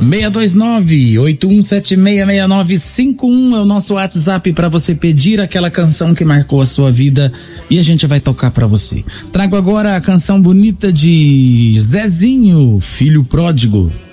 629-81766951 é o nosso WhatsApp para você pedir aquela canção que marcou a sua vida e a gente vai tocar para você. Trago agora a canção bonita de Zezinho, Filho Pródigo.